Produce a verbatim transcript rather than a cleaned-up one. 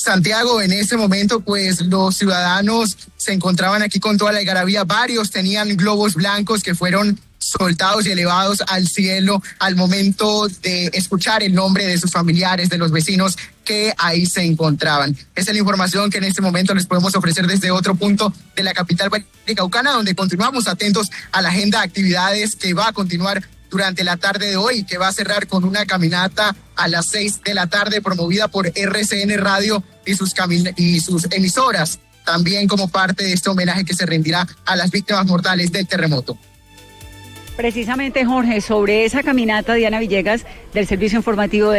Santiago, en ese momento, pues los ciudadanos se encontraban aquí con toda la algarabía. Varios tenían globos blancos que fueron soltados y elevados al cielo al momento de escuchar el nombre de sus familiares, de los vecinos que ahí se encontraban. Esa es la información que en este momento les podemos ofrecer desde otro punto de la capital vallecaucana, donde continuamos atentos a la agenda de actividades que va a continuar durante la tarde de hoy, que va a cerrar con una caminata a las seis de la tarde promovida por R C N Radio y sus, camin- y sus emisoras, también como parte de este homenaje que se rendirá a las víctimas mortales del terremoto. Precisamente, Jorge, sobre esa caminata, Diana Villegas, del Servicio Informativo de